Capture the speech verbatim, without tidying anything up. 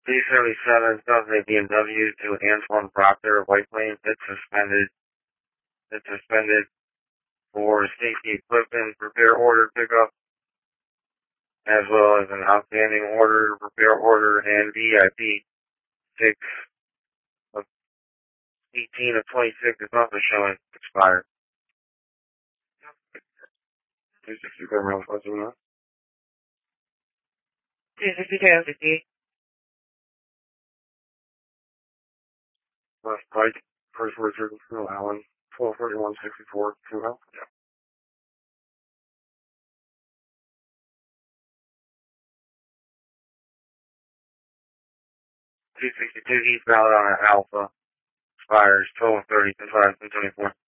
D seventy-seven South A B M W to Antoine Proctor of White Plains. It's suspended. It's suspended for safety equipment repair order pickup, as well as an outstanding order, repair order, and V I P six of eighteen of twenty-six is also showing expired. two sixty-two around two sixty-two fifty. Left Pike, first Richard, Phil Allen, twelve thirty-one sixty-four, two out. Yeah. two sixty-two eastbound on an Alpha, expires twelve thirty, twenty-four.